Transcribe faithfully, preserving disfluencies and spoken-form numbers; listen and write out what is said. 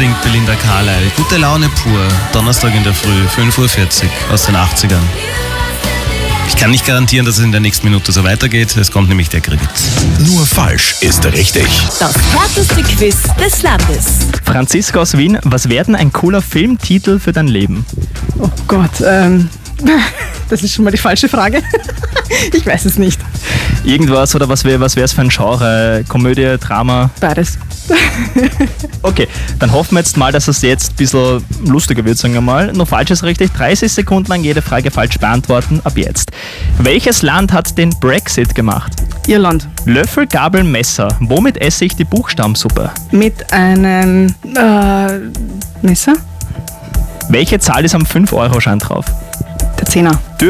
singt Belinda Carlisle. Gute Laune pur. Donnerstag in der Früh, fünf Uhr vierzig aus den achtzigern. Ich kann nicht garantieren, dass es in der nächsten Minute so weitergeht. Es kommt nämlich der Kredit. Nur falsch ist richtig. Das härteste Quiz des Landes. Franziska aus Wien, was wäre denn ein cooler Filmtitel für dein Leben? Oh Gott, ähm, das ist schon mal die falsche Frage. Ich weiß es nicht. Irgendwas oder was wäre was wär's für ein Genre? Komödie, Drama? Beides. Okay, dann hoffen wir jetzt mal, dass es jetzt ein bisschen lustiger wird, sagen wir mal. Nur falsch ist richtig. dreißig Sekunden lang jede Frage falsch beantworten, ab jetzt. Welches Land hat den Brexit gemacht? Irland. Löffel, Gabel, Messer. Womit esse ich die Buchstabensuppe? Mit einem äh, Messer? Welche Zahl ist am fünf Euro Schein drauf? Der Zehner.